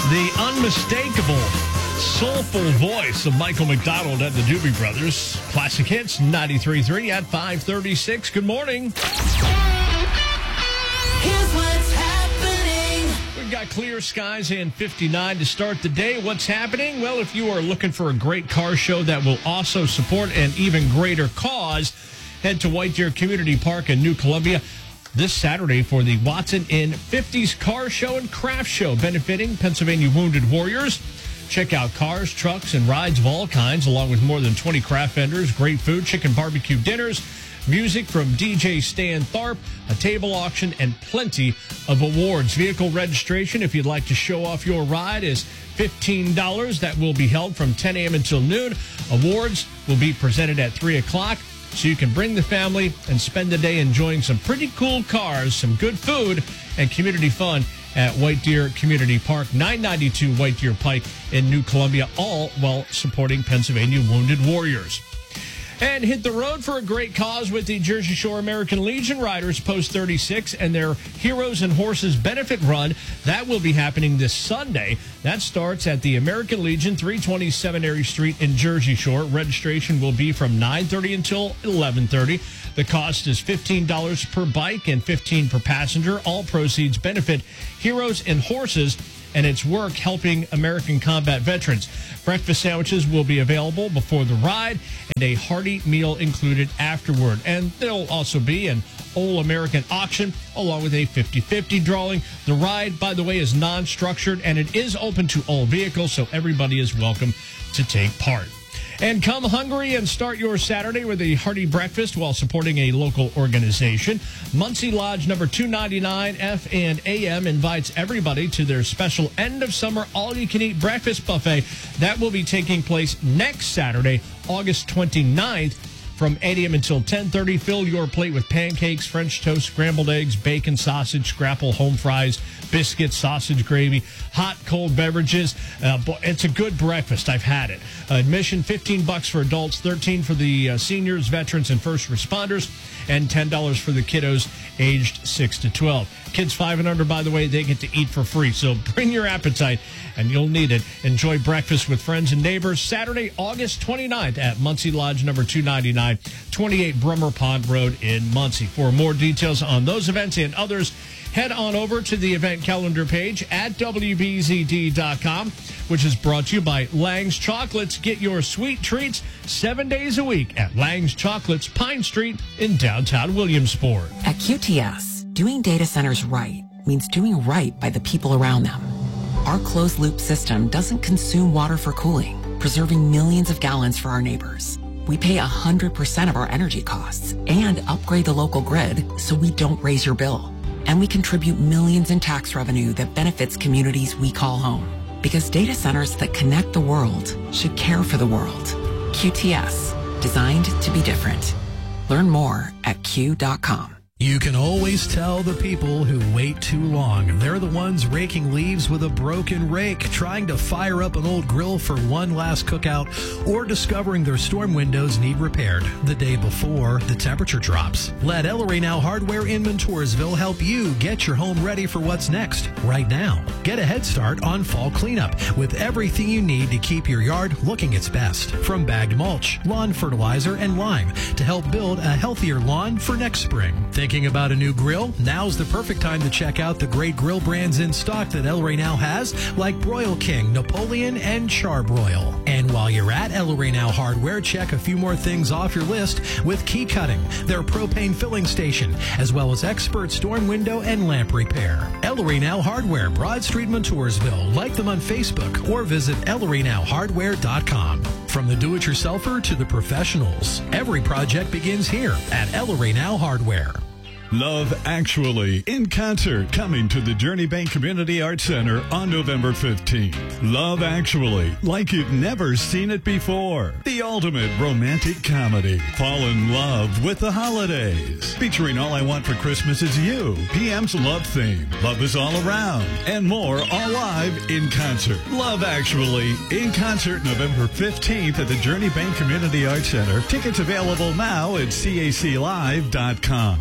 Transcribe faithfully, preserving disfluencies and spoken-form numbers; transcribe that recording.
The unmistakable, soulful voice of Michael McDonald at the Doobie Brothers. Classic Hits ninety-three point three at five thirty-six. Good morning. Here's what's happening. We've got clear skies and fifty-nine to start the day. What's happening? Well, if you are looking for a great car show that will also support an even greater cause, head to White Deer Community Park in New Columbia this Saturday for the Watson in fifties Car Show and Craft Show, benefiting Pennsylvania Wounded Warriors. Check out cars, trucks, and rides of all kinds, along with more than twenty craft vendors, great food, chicken barbecue dinners, music from D J Stan Tharp, a table auction, and plenty of awards. Vehicle registration, if you'd like to show off your ride, is fifteen dollars. That will be held from ten a.m. until noon. Awards will be presented at three o'clock. So you can bring the family and spend the day enjoying some pretty cool cars, some good food, and community fun at White Deer Community Park, nine ninety-two White Deer Pike in New Columbia, all while supporting Pennsylvania Wounded Warriors. And hit the road for a great cause with the Jersey Shore American Legion Riders Post thirty-six and their Heroes and Horses Benefit Run. That will be happening this Sunday. That starts at the American Legion, three twenty Seminary Street in Jersey Shore. Registration will be from nine thirty until eleven thirty. The cost is fifteen dollars per bike and fifteen dollars per passenger. All proceeds benefit Heroes and Horses and its work helping American combat veterans. Breakfast sandwiches will be available before the ride and a hearty meal included afterward. And there'll also be an All-American auction along with a fifty-fifty drawing. The ride, by the way, is non-structured and it is open to all vehicles, so everybody is welcome to take part. And come hungry and start your Saturday with a hearty breakfast while supporting a local organization. Muncie Lodge number two ninety-nine F and A M invites everybody to their special end-of-summer all-you-can-eat breakfast buffet. That will be taking place next Saturday, August twenty-ninth. From eight a.m. until ten thirty, fill your plate with pancakes, French toast, scrambled eggs, bacon, sausage, scrapple, home fries, biscuits, sausage gravy, hot, cold beverages. Uh, it's a good breakfast. I've had it. Uh, admission, fifteen bucks for adults, thirteen for the uh, seniors, veterans, and first responders, and ten dollars for the kiddos aged six to twelve. Kids five and under, by the way, they get to eat for free. So bring your appetite, and you'll need it. Enjoy breakfast with friends and neighbors Saturday, August twenty-ninth at Muncie Lodge number two ninety-nine, twenty-eight Brummer Pond Road in Muncie. For more details on those events and others, head on over to the event calendar page at W B Z D dot com, which is brought to you by Lang's Chocolates. Get your sweet treats seven days a week at Lang's Chocolates, Pine Street in downtown Williamsport. At Q T S, doing data centers right means doing right by the people around them. Our closed-loop system doesn't consume water for cooling, preserving millions of gallons for our neighbors. We pay one hundred percent of our energy costs and upgrade the local grid so we don't raise your bill. And we contribute millions in tax revenue that benefits communities we call home. Because data centers that connect the world should care for the world. Q T S, designed to be different. Learn more at Q dot com. You can always tell the people who wait too long. They're the ones raking leaves with a broken rake, trying to fire up an old grill for one last cookout, or discovering their storm windows need repaired the day before the temperature drops. Let Ellery Now Hardware in Montoursville help you get your home ready for what's next right now. Get a head start on fall cleanup with everything you need to keep your yard looking its best. From bagged mulch, lawn fertilizer, and lime to help build a healthier lawn for next spring. Thinking about a new grill? Now's the perfect time to check out the great grill brands in stock that Ellery Now has, like Broil King, Napoleon, and Charbroil. And while you're at Ellery Now Hardware, check a few more things off your list with Key Cutting, their propane filling station, as well as expert storm window and lamp repair. Ellery Now Hardware, Broad Street, Montoursville. Like them on Facebook or visit Ellery Now Hardware dot com. From the do-it-yourselfer to the professionals, every project begins here at Ellery Now Hardware. Love Actually in concert, coming to the Journey Bank Community Arts Center on November fifteenth. Love Actually, like you've never seen it before. The ultimate romantic comedy. Fall in love with the holidays. Featuring All I Want for Christmas Is You, P M's Love Theme, Love Is All Around, and more, all live in concert. Love Actually in concert November fifteenth at the Journey Bank Community Arts Center. Tickets available now at C A C live dot com.